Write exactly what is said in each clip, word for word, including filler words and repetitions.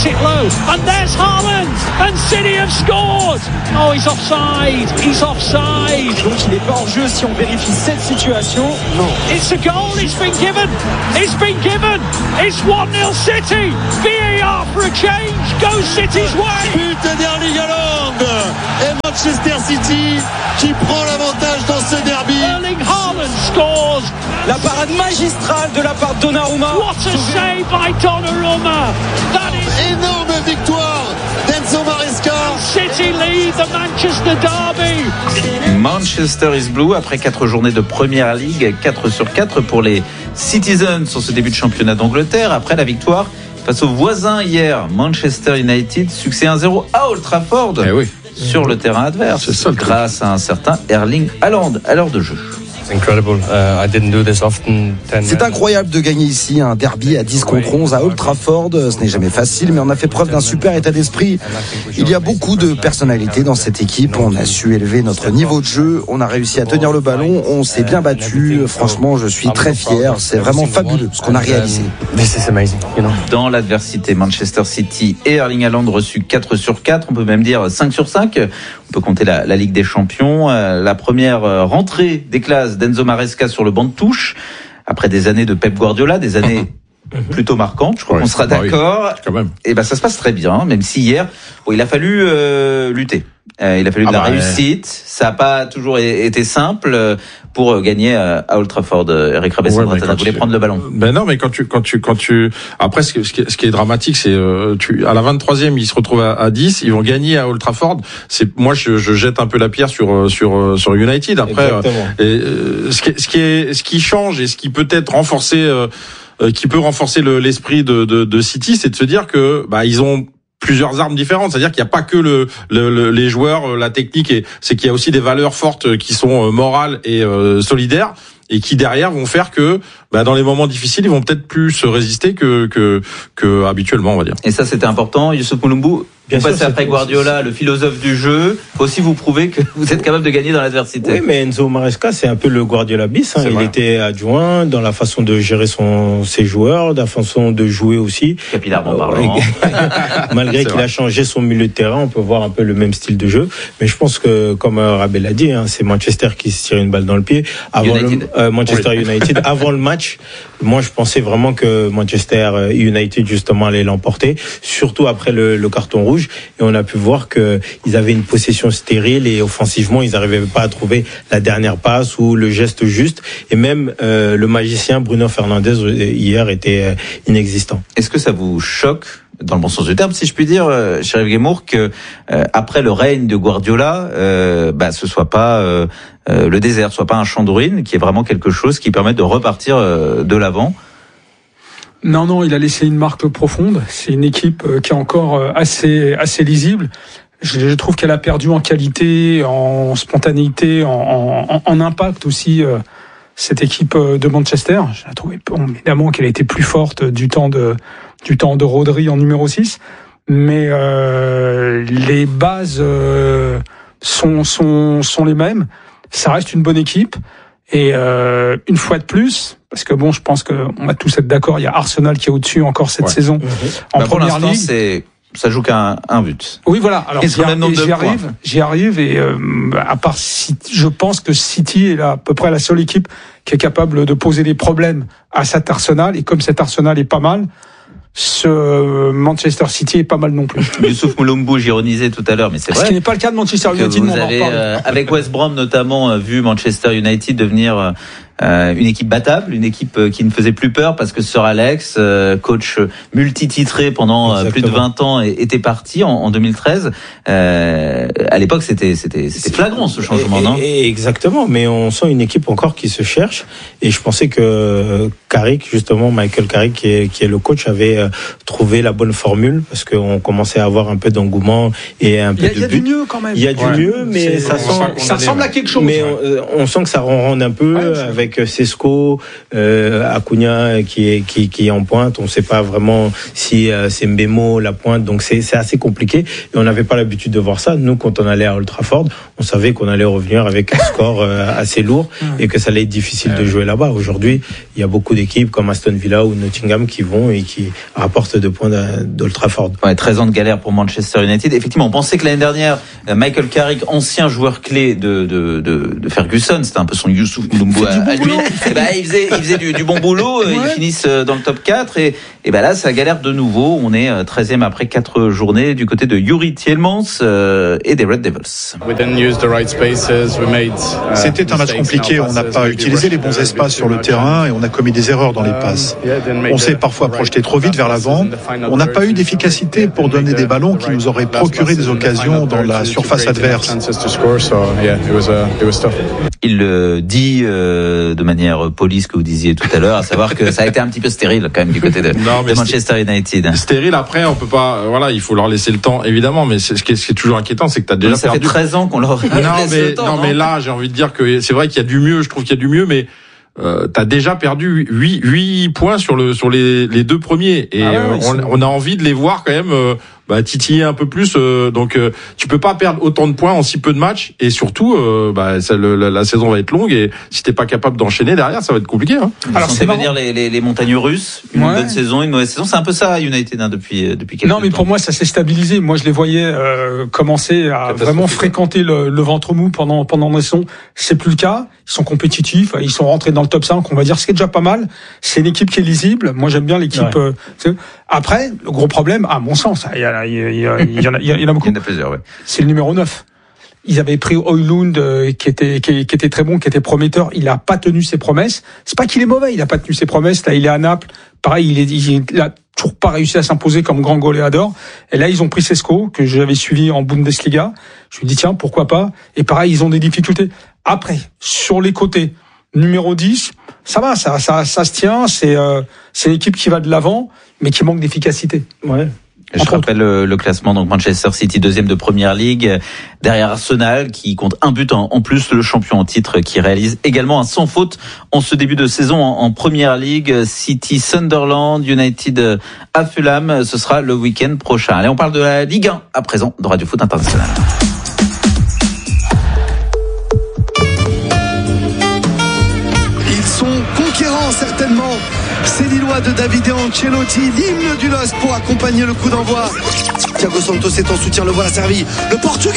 gets it low, and there's Haaland, and City have scored. Oh, he's offside, he's offside. Donc il n'est pas en jeu si on vérifie cette situation. Non. It's a goal, it's been given, it's been given. It's one nil City. V A R for a change, go City's way. But d'Erling Haaland et Manchester City qui prend l'avantage dans ce derby. Erling Haaland scores. La parade magistrale de la part de Donnarumma. What a save by Donnarumma. That is énorme victoire d'Enzo Maresca. City lead the Manchester derby. Manchester is blue après quatre journées de Premier League, quatre sur quatre pour les Citizens sur ce début de championnat d'Angleterre. Après la victoire face aux voisins hier, Manchester United, succès un zéro à Old Trafford, eh oui. sur le terrain adverse, c'est ça, grâce à un certain Erling Haaland à l'heure de jeu. C'est incroyable de gagner ici un derby à dix contre onze à Old Trafford. Ce n'est jamais facile, mais on a fait preuve d'un super état d'esprit. Il y a beaucoup de personnalités dans cette équipe. On a su élever notre niveau de jeu. On a réussi à tenir le ballon. On s'est bien battu. Franchement, je suis très fier. C'est vraiment fabuleux ce qu'on a réalisé. Dans l'adversité, Manchester City et Erling Haaland reçus quatre sur quatre. On peut même dire cinq sur cinq. On peut compter la, la Ligue des Champions. La première rentrée des classes d'Enzo Maresca sur le banc de touche, après des années de Pep Guardiola, des années plutôt marquantes, je crois ouais, qu'on sera d'accord. Oui, quand même. Et ben ça se passe très bien, même si hier, bon, il a fallu euh, lutter. Euh, il a fallu ah de la bah, réussite. Ouais. Ça n'a pas toujours été simple pour gagner à Old Trafford. Eric Rabès-Sandratana ouais, voulait tu... prendre le ballon. Ben non, mais quand tu, quand tu, quand tu, après, ce qui, ce qui est dramatique, c'est, euh, tu, à la vingt-troisième, ils se retrouvent à, à dix, ils vont gagner à Old Trafford. C'est, moi, je, je jette un peu la pierre sur, sur, sur United. Après, euh, et, euh, ce qui, ce qui est, ce qui change et ce qui peut être renforcé, euh, qui peut renforcer le, l'esprit de, de, de City, c'est de se dire que, bah, ils ont plusieurs armes différentes, c'est-à-dire qu'il n'y a pas que le, le, le les joueurs, la technique, et c'est qu'il y a aussi des valeurs fortes qui sont morales et euh, solidaires, et qui derrière vont faire que bah, dans les moments difficiles, ils vont peut-être plus se résister que que que habituellement, on va dire. Et ça, c'était important. Youssouf Mulumbu, vous passez après Guardiola, le philosophe du jeu. Faut aussi vous prouver que vous êtes capable de gagner dans l'adversité. Oui, mais Enzo Maresca, c'est un peu le Guardiola bis. Hein. Il vrai. était adjoint dans la façon de gérer son ses joueurs, dans la façon de jouer aussi. Capillairement parlant. Malgré qu'il vrai. a changé son milieu de terrain, on peut voir un peu le même style de jeu. Mais je pense que, comme Rabé l'a dit, hein, c'est Manchester qui se tire une balle dans le pied. Avant United. Le, euh, Manchester oui. United, avant le match, moi je pensais vraiment que Manchester United justement allait l'emporter, surtout après le, le carton rouge. Et on a pu voir que ils avaient une possession stérile et offensivement ils n'arrivaient pas à trouver la dernière passe ou le geste juste. Et même euh, le magicien Bruno Fernandes hier était euh, inexistant. Est-ce que ça vous choque, dans le bon sens du terme, si je puis dire, euh, Chérif Guémour, que euh, après le règne de Guardiola, euh, bah, ce soit pas euh, euh, le désert, soit pas un champ de ruines, qui est vraiment quelque chose qui permet de repartir euh, de l'avant? Non, non, il a laissé une marque profonde. C'est une équipe qui est encore assez assez lisible. Je trouve qu'elle a perdu en qualité, en spontanéité, en, en, en impact aussi. Cette équipe de Manchester, je la trouvais bon, évidemment qu'elle a été plus forte du temps de du temps de Rodri en numéro six, mais euh, les bases euh, sont sont sont les mêmes. Ça reste une bonne équipe. Et euh, une fois de plus, parce que bon, je pense qu'on va tous être d'accord, il y a Arsenal qui est au-dessus encore cette ouais. saison. Mmh. En bah première pour ligue, c'est ça joue qu'un un but. Oui, voilà. Alors j'y, arrive, j'y arrive, j'y arrive, et euh, à part City, je pense que City est là, à peu près la seule équipe qui est capable de poser des problèmes à cet Arsenal. Et comme cet Arsenal est pas mal, ce Manchester City est pas mal non plus. Youssouf Mulumbu, j'ironisais tout à l'heure, mais c'est vrai. Ce qui n'est pas le cas de Manchester United. Vous avez, euh, avec West Brom notamment, vu Manchester United devenir euh, une équipe battable, une équipe qui ne faisait plus peur parce que Sir Alex, euh, coach multititré pendant Exactement. plus de vingt ans, était parti en, en deux mille treize. Euh, à l'époque, c'était, c'était, c'était flagrant ce changement, et, non et Exactement, mais on sent une équipe encore qui se cherche. Et je pensais que Carrick, justement, Michael Carrick, qui est, qui est le coach, avait trouvé la bonne formule parce qu'on commençait à avoir un peu d'engouement et un peu il y a, de Il y a but. du mieux quand même. Il y a du ouais. mieux, mais c'est, ça, sent, ça ressemble à quelque chose. Mais on, on sent que ça ronronne un peu ouais, avec avec Sesco, euh, Acuna qui est qui, qui est en pointe. On ne sait pas vraiment si euh, c'est Mbemo la pointe, donc c'est c'est assez compliqué. Et on n'avait pas l'habitude de voir ça. Nous, quand on allait à Old Trafford, on savait qu'on allait revenir avec un score euh, assez lourd et que ça allait être difficile de jouer là-bas. Aujourd'hui, il y a beaucoup d'équipes comme Aston Villa ou Nottingham qui vont et qui rapportent deux points d'Old Trafford. Ouais, treize ans de galère pour Manchester United. Effectivement, on pensait que l'année dernière, Michael Carrick, ancien joueur clé de, de, de, de Ferguson, c'était un peu son Youssouf Mulumbu à, à lui. Et bah, il faisait, il faisait du, du bon boulot. Ouais. Ils finissent dans le top quatre et, et bah là, ça galère de nouveau. On est treizième après quatre journées du côté de Yuri Tielemans euh, et des Red Devils. C'était un match compliqué. On n'a pas utilisé les bons espaces sur le terrain et on a commis des erreurs dans les passes. On s'est parfois projeté trop vite vers l'avant. On n'a pas eu d'efficacité pour donner des ballons qui nous auraient procuré des occasions dans la surface adverse. Il le dit euh, de manière polie, ce que vous disiez tout à l'heure, à savoir que ça a été un petit peu stérile quand même du côté de, non, de Manchester United. Stérile, après, on peut pas, voilà, il faut leur laisser le temps, évidemment, mais c'est, ce, qui est, ce qui est toujours inquiétant, c'est que tu as déjà ça perdu. Ça fait treize ans qu'on leur non, laisse mais, le temps. Non, non, mais là, j'ai envie de dire que c'est vrai qu'il y a du mieux, je trouve qu'il y a du mieux, mais Euh, t'as déjà perdu huit, huit points sur le sur les, les deux premiers et ah ouais, euh, on, on a envie de les voir quand même euh, bah, titiller un peu plus. Euh, donc euh, tu peux pas perdre autant de points en si peu de matchs et surtout euh, bah, ça, le, la, la saison va être longue et si t'es pas capable d'enchaîner derrière, ça va être compliqué. Hein. Alors c'est venir les, les, les montagnes russes, une ouais. bonne saison, une mauvaise saison, c'est un peu ça United hein, depuis depuis quelques temps. Non mais pour moi ça s'est stabilisé. Moi je les voyais euh, commencer à vraiment fréquenter le, le ventre mou pendant pendant la saison. C'est plus le cas. Ils sont compétitifs, ils sont rentrés dans le top cinq, on va dire, ce qui est déjà pas mal. C'est une équipe qui est lisible. Moi, j'aime bien l'équipe. Ouais. Euh, après, le gros problème, à mon sens, il y, a, il, y a, il, y a, il, y en a, il y en a beaucoup. Il y en a plusieurs, ouais. C'est le numéro neuf. Ils avaient pris Højlund euh, qui était qui, qui était très bon, qui était prometteur. Il a pas tenu ses promesses. C'est pas qu'il est mauvais, il a pas tenu ses promesses. Là, il est à Naples. Pareil, il, est, il a toujours pas réussi à s'imposer comme grand goléador. Et là, ils ont pris Sesco que j'avais suivi en Bundesliga. Je me dis tiens, pourquoi pas. Et pareil, ils ont des difficultés. Après, sur les côtés, numéro dix, ça va, ça, ça, ça se tient. C'est, euh, c'est une équipe qui va de l'avant, mais qui manque d'efficacité. Ouais. Je rappelle le, le classement, donc Manchester City deuxième de Première Ligue, derrière Arsenal qui compte un but en, en plus, le champion en titre qui réalise également un sans faute en ce début de saison en, en Première Ligue. City, Sunderland, United à Fulham, ce sera le week-end prochain. Allez, on parle de la Ligue un à présent de Radio Foot International. Ils sont conquérants certainement. C'est Lillois de Davide Ancelotti, l'hymne du L O S pour accompagner le coup d'envoi. Thiago Santos est en soutien, le voilà servi. Le Portugais!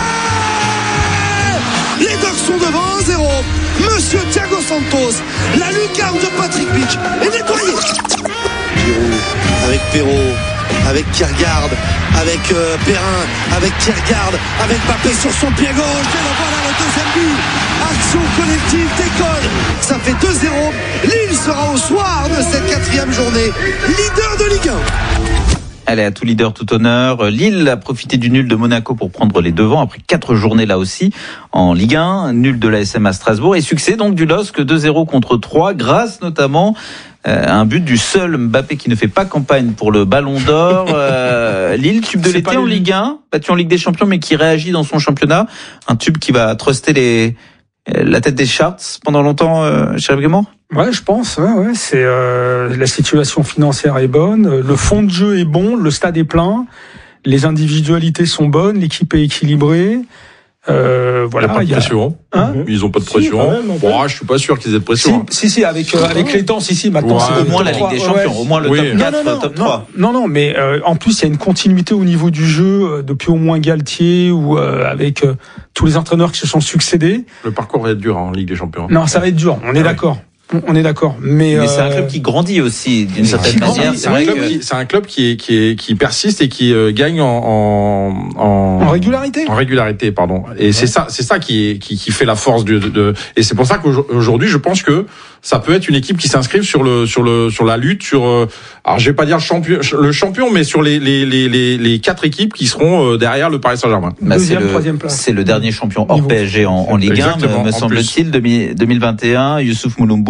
Les Dogs sont devant un zéro. Monsieur Thiago Santos, la lucarne de Patrick Beach est nettoyée. Giroud avec Perrault, avec Kiergaard, avec euh, Perrin, avec Kiergaard, avec Mbappé sur son pied gauche. Et le voilà le deuxième but. Action collective d'école. Ça fait deux zéro. Lille sera au soir de cette quatrième journée leader de Ligue un. Elle est à tout leader, tout honneur. Lille a profité du nul de Monaco pour prendre les devants après quatre journées là aussi en Ligue un. Nul de l'A S M à Strasbourg et succès donc du L O S C deux zéro contre trois grâce notamment à un but du seul Mbappé qui ne fait pas campagne pour le Ballon d'Or. Euh, Lille, tube de l'été en Ligue un, battu en Ligue des Champions mais qui réagit dans son championnat. Un tube qui va truster les... la tête des charts pendant longtemps, euh, Chérif Guémont ? Ouais, je pense. Ouais, ouais. C'est euh, la situation financière est bonne, le fond de jeu est bon, le stade est plein, les individualités sont bonnes, l'équipe est équilibrée. Euh, voilà. Il n'y a pas de pression. Hein Ils ont pas de pression. Si, même, bon, ah, je suis pas sûr qu'ils aient de pression. Si, si, si avec euh, avec les temps, si, si. Maintenant, ouais, c'est au moins la Ligue des Champions, ouais. Au moins le oui. top quatre, non, non, le top non, trois. Non, non, mais euh, en plus, il y a une continuité au niveau du jeu euh, depuis au moins Galtier ou euh, avec euh, tous les entraîneurs qui se sont succédés. Le parcours va être dur en Ligue des Champions. Non, ça va être dur. On est ah, d'accord. On est d'accord, mais, mais euh... c'est un club qui grandit aussi d'une certaine manière. C'est un, que... c'est un club qui est qui est qui persiste et qui euh, gagne en en, en en régularité. En régularité, pardon. Et ouais. c'est ça, c'est ça qui est qui, qui fait la force de, de, de et c'est pour ça qu'aujourd'hui, je pense que ça peut être une équipe qui s'inscrive sur le sur le sur la lutte sur euh, alors je vais pas dire le champion le champion mais sur les les les les, les quatre équipes qui seront euh, derrière le Paris Saint-Germain. Bah, Deuxième, c'est troisième place. C'est le dernier champion hors P S G en, en Ligue un, me, me semble-t-il, deux mille vingt et un. Youssouf Mulumbu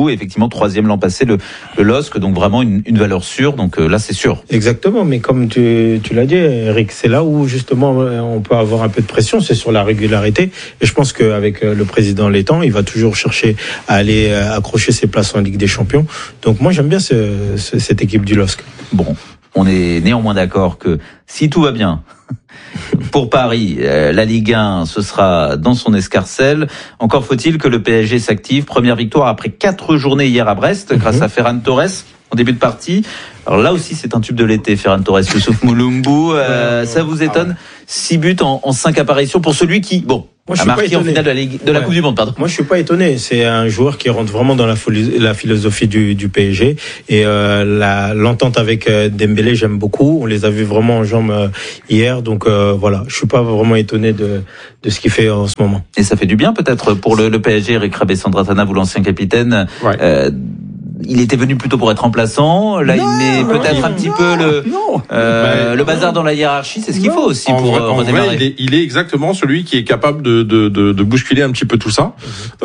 coup, effectivement, troisième l'an passé, le, le L O S C, donc vraiment une, une valeur sûre. Donc euh, là, c'est sûr. Exactement, mais comme tu, tu l'as dit, Eric, c'est là où justement on peut avoir un peu de pression, c'est sur la régularité. Et je pense qu'avec le président Létang, il va toujours chercher à aller accrocher ses places en Ligue des Champions. Donc moi, j'aime bien ce, ce, cette équipe du L O S C. Bon, on est néanmoins d'accord que si tout va bien pour Paris, la Ligue un, ce sera dans son escarcelle. Encore faut-il que le P S G s'active. Première victoire après quatre journées hier à Brest, mmh. grâce à Ferran Torres en début de partie. Alors là aussi, c'est un tube de l'été, Ferran Torres, Youssouf Moulombou. Euh, ça vous étonne? Six buts en, en cinq apparitions pour celui qui, bon, Moi, a marqué en finale de la, Ligue, de la ouais. Coupe du Monde, pardon. Moi, je suis pas étonné. C'est un joueur qui rentre vraiment dans la, folie, la philosophie du, du P S G. Et euh, la, l'entente avec euh, Dembélé, j'aime beaucoup. On les a vus vraiment en jambes euh, hier. Donc euh, voilà, je suis pas vraiment étonné de, de ce qu'il fait en ce moment. Et ça fait du bien peut-être pour le, le P S G. Eric Rabessandratana, vous l'ancien capitaine. Ouais. Euh, il était venu plutôt pour être remplaçant. Là, non, il met peut-être non, un petit non, peu le, euh, le bazar dans la hiérarchie. C'est ce qu'il non. faut aussi en pour vrai, redémarrer. Vrai, il, est, il est exactement celui qui est capable de, de, de, de bousculer un petit peu tout ça.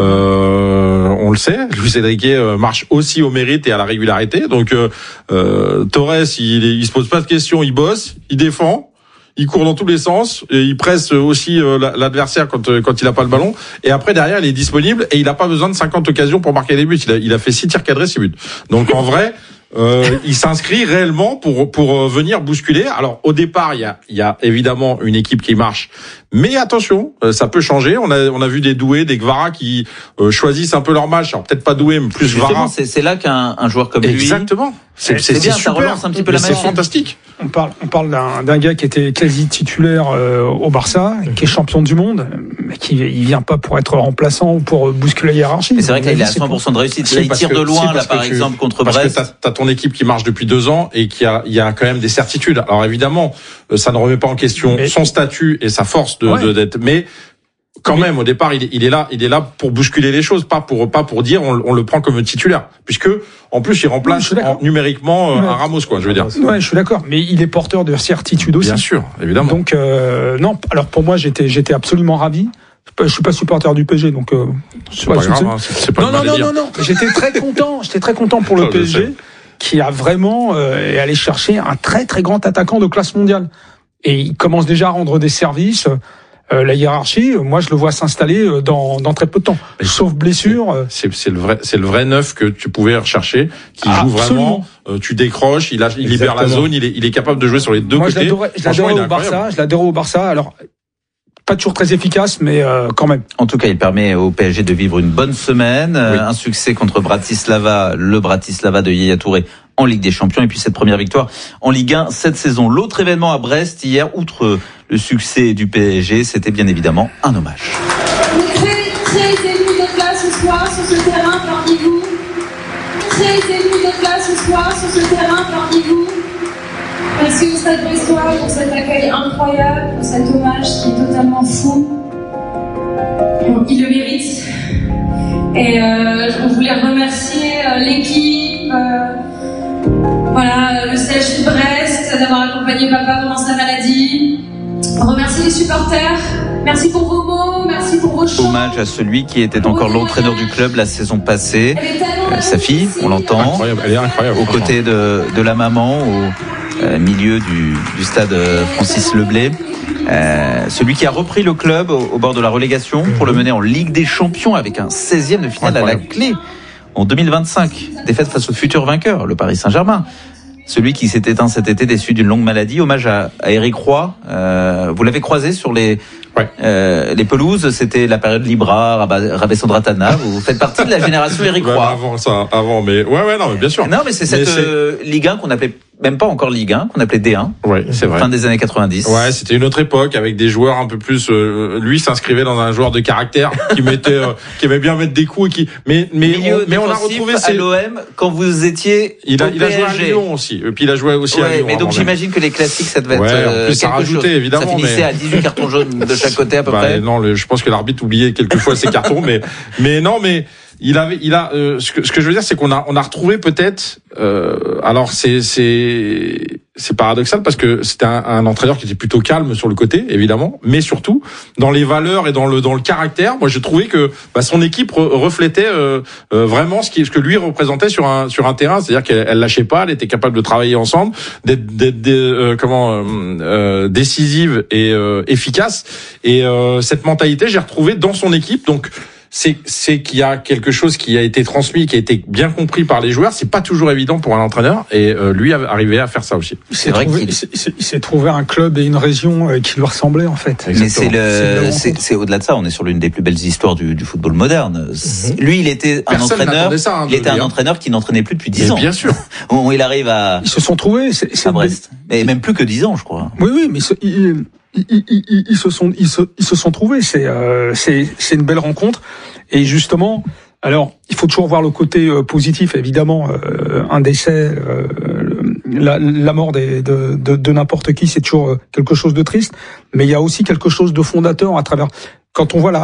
Euh, on le sait. Luis Enrique marche aussi au mérite et à la régularité. Donc, euh, Torres, il, il se pose pas de questions. Il bosse, il défend. Il court dans tous les sens et il presse aussi l'adversaire quand quand il a pas le ballon. Et après derrière, il est disponible et il a pas besoin de cinquante occasions pour marquer des buts. Il a, il a fait six tirs cadrés, six buts. Donc en vrai, euh, il s'inscrit réellement pour pour venir bousculer. Alors au départ, il y a il y a évidemment une équipe qui marche, mais attention, ça peut changer. On a on a vu des Doué, des Gvara qui euh, choisissent un peu leur match. Alors peut-être pas Doué, mais plus Gvara. C'est c'est là qu'un un joueur comme lui. Exactement. C'est, c'est, c'est bien, super. Ça relance un petit peu la machine. C'est fantastique. On parle, on parle d'un, d'un gars qui était quasi titulaire euh, au Barça, qui est champion du monde, mais qui il vient pas pour être remplaçant ou pour bousculer la hiérarchie. Mais c'est vrai qu'il est à cent pour cent de réussite. Là, il tire de loin, là, par exemple, contre Brest. Parce que t'as, t'as ton équipe qui marche depuis deux ans et qui a, il y a quand même des certitudes. Alors évidemment, ça ne remet pas en question mais... son statut et sa force de, ouais. de d'être, mais quand même, au départ, il est, il est là, il est là pour bousculer les choses, pas pour, pas pour dire, on, on le prend comme titulaire, puisque en plus, il remplace oui, en, numériquement ouais. un Ramos, quoi, je veux dire. Ouais, je suis d'accord, mais il est porteur de certitude aussi. Bien sûr, évidemment. Donc euh, non, alors pour moi, j'étais, j'étais absolument ravi. Je suis pas supporter du P S G, donc euh, c'est pas, pas grave. Hein, c'est, c'est pas non, non, non, non, non. J'étais très content. J'étais très content pour le P S G, qui a vraiment euh, est allé chercher un très très grand attaquant de classe mondiale, et il commence déjà à rendre des services. Euh, la hiérarchie, moi je le vois s'installer dans, dans très peu de temps, mais sauf blessure. C'est, c'est le vrai, c'est le vrai neuf que tu pouvais rechercher, qui ah, joue vraiment. Euh, tu décroches, il, a, il libère la zone, il est, il est capable de jouer sur les deux moi, côtés. Je l'adorais, je l'adorais au Barça, je l'adorais au Barça. Alors pas toujours très efficace, mais euh, quand même. En tout cas, il permet au P S G de vivre une bonne semaine, oui. un succès contre Bratislava, le Bratislava de Yaya Touré en Ligue des Champions, et puis cette première victoire en Ligue un cette saison. L'autre événement à Brest hier, outre le succès du P S G, c'était bien évidemment un hommage. Très très ému d'être là ce soir sur ce terrain parmi vous. Très ému d'être là ce soir sur ce terrain parmi vous. Merci au Stade Brestois pour cet accueil incroyable, pour cet hommage qui est totalement fou. Il le mérite. Et euh, je voulais remercier euh, l'équipe, euh, voilà, le C H de Brest d'avoir accompagné papa pendant sa maladie. Remercier les supporters. Merci pour vos mots, merci pour vos chants. Hommage à celui qui était encore l'entraîneur du club la saison passée. Euh, sa fille, on l'entend. Incroyable, elle est incroyable. Aux côtés de, de la maman, au euh, milieu du, du stade Francis Leblay. Euh, celui qui a repris le club au, au bord de la relégation pour le mener en Ligue des Champions avec un seizième de finale à la clé en deux mille vingt-cinq. Défaite face au futur vainqueur, le Paris Saint-Germain. Celui qui s'est éteint cet été déçu d'une longue maladie. Hommage à, à Eric Roy. Euh, vous l'avez croisé sur les ouais. euh, les pelouses. C'était la période Libra, Rabessandratana. Vous faites partie de la génération Eric Roy. Ouais, avant ça, avant, mais ouais, ouais, non, mais bien sûr. Non, mais c'est cette mais euh, Ligue un qu'on appelait même pas encore Ligue un, qu'on appelait D un. Ouais, c'est vrai. Fin des années quatre-vingt-dix. Ouais, c'était une autre époque avec des joueurs un peu plus. Euh, lui s'inscrivait dans un joueur de caractère qui mettait, euh, qui aimait bien mettre des coups et qui. Mais mais on, mais on a retrouvé à l'O M quand vous étiez. Il a, au il a joué à Lyon aussi. Et puis il a joué aussi ouais, à Lyon. Mais donc j'imagine que les classiques ça devait ouais, être. En plus, ça rajoutait chose. Évidemment. Ça finissait mais... à dix-huit cartons jaunes de chaque côté à peu bah, près. Non, le, je pense que l'arbitre oubliait quelquefois ses cartons, mais mais non, mais. Il avait, il a, euh, ce que ce que je veux dire, c'est qu'on a, on a retrouvé peut-être. Euh, alors c'est, c'est, c'est paradoxal parce que c'était un, un entraîneur qui était plutôt calme sur le côté, évidemment, mais surtout dans les valeurs et dans le dans le caractère. Moi, j'ai trouvé que bah, son équipe re- reflétait euh, euh, vraiment ce qui ce que lui représentait sur un sur un terrain, c'est-à-dire qu'elle elle lâchait pas, elle était capable de travailler ensemble, d'être, d'être, d'être euh, comment euh, euh, décisive et euh, efficace. Et euh, cette mentalité, j'ai retrouvé dans son équipe. Donc c'est c'est qu'il y a quelque chose qui a été transmis, qui a été bien compris par les joueurs. C'est pas toujours évident pour un entraîneur, et euh, lui a arrivé à faire ça aussi. Il s'est, trouvé, il, s'est, il s'est trouvé un club et une région qui lui ressemblait en fait. Mais c'est, le, c'est, c'est au-delà de ça. On est sur l'une des plus belles histoires du, du football moderne. Mm-hmm. Lui, il était un Personne entraîneur. Ça, hein, il était un dire. entraîneur qui n'entraînait plus depuis dix ans. Bien sûr. Où il arrive à. Ils se sont trouvés. C'est, c'est à Brest. Et même plus que dix ans, je crois. Oui, oui, mais ce, il, Ils, ils, ils, ils se sont, ils se, ils se sont trouvés. C'est, euh, c'est, c'est une belle rencontre. Et justement, alors, il faut toujours voir le côté euh, positif. Évidemment, euh, un décès, euh, la, la mort des, de, de, de n'importe qui, c'est toujours quelque chose de triste. Mais il y a aussi quelque chose de fondateur à travers. Quand on voit la